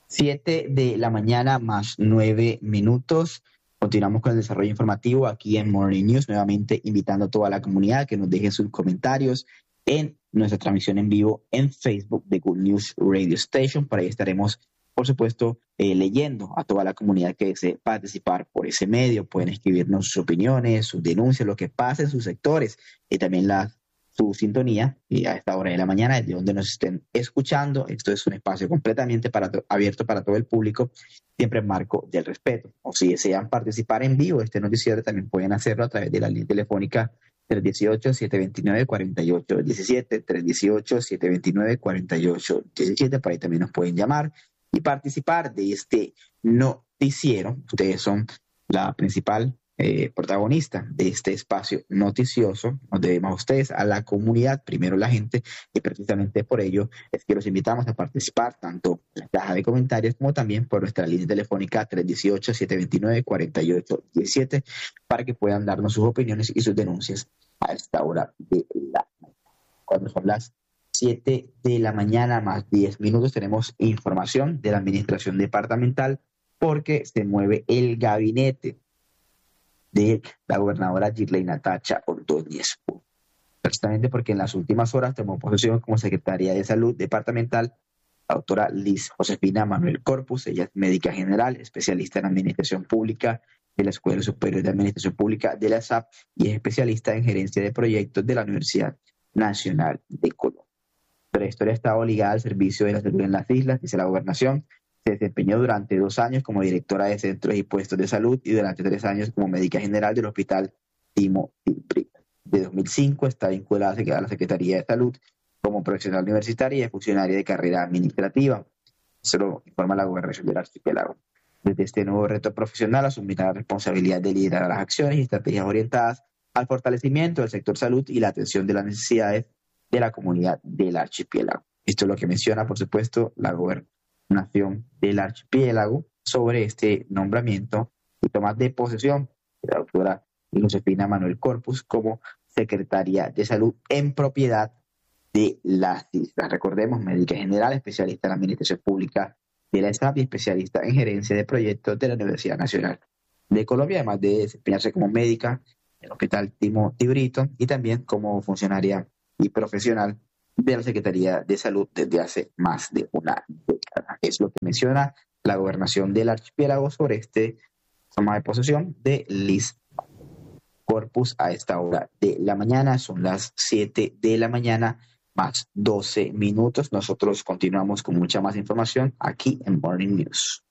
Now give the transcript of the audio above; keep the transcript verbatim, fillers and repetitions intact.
Siete de la mañana más nueve minutos. Continuamos con el desarrollo informativo aquí en Morning News, nuevamente invitando a toda la comunidad que nos deje sus comentarios en nuestra transmisión en vivo en Facebook de Good News Radio Station. Por ahí estaremos, por supuesto, eh, leyendo a toda la comunidad que desee participar por ese medio. Pueden escribirnos sus opiniones, sus denuncias, lo que pasa en sus sectores y también la su sintonía y a esta hora de la mañana, desde donde nos estén escuchando. Esto es un espacio completamente para to- abierto para todo el público, siempre en marco del respeto. O si desean participar en vivo de este noticiero, también pueden hacerlo a través de la línea telefónica tres uno ocho, siete dos nueve, cuatro ocho uno siete, tres uno ocho, siete dos nueve, cuatro ocho uno siete. Por ahí también nos pueden llamar y participar de este noticiero. Ustedes son la principal Eh, protagonista de este espacio noticioso. Nos debemos a ustedes, a la comunidad, primero la gente, y precisamente por ello es que los invitamos a participar tanto en la caja de comentarios como también por nuestra línea telefónica tres uno ocho, siete dos nueve, cuatro ocho uno siete para que puedan darnos sus opiniones y sus denuncias a esta hora de la mañana. Cuando son las siete de la mañana más diez minutos, tenemos información de la administración departamental porque se mueve el gabinete de la gobernadora Girley Natacha Ordóñez, precisamente porque en las últimas horas tomó posesión como secretaria de Salud departamental la doctora Liz Josefina Manuel Corpus. Ella es médica general, especialista en administración pública de la Escuela Superior de Administración Pública de la S A P y es especialista en gerencia de proyectos de la Universidad Nacional de Colombia. Pero la historia ha estado ligada al servicio de la salud en las islas, dice la gobernación. Se desempeñó durante dos años como directora de centros y puestos de salud y durante tres años como médica general del Hospital Timo Tilbrit. De dos mil cinco está vinculada a la Secretaría de Salud como profesional universitaria y funcionaria de carrera administrativa. Eso lo informa la Gobernación del Archipiélago. Desde este nuevo reto profesional asumirá la responsabilidad de liderar las acciones y estrategias orientadas al fortalecimiento del sector salud y la atención de las necesidades de la comunidad del archipiélago. Esto es lo que menciona, por supuesto, la gobernación del archipiélago sobre este nombramiento y toma de posesión de la doctora Josefina Manuel Corpus como secretaria de Salud en propiedad de las islas. Recordemos, médica general, especialista en administración pública de la S A P y especialista en gerencia de proyectos de la Universidad Nacional de Colombia, además de desempeñarse como médica en el Hospital Timo Tibrito y también como funcionaria y profesional de la Secretaría de Salud desde hace más de una década. Es lo que menciona la gobernación del archipiélago sobre este toma de posesión de Liz Corpus a esta hora de la mañana. Son las siete de la mañana más doce minutos. Nosotros continuamos con mucha más información aquí en Morning News.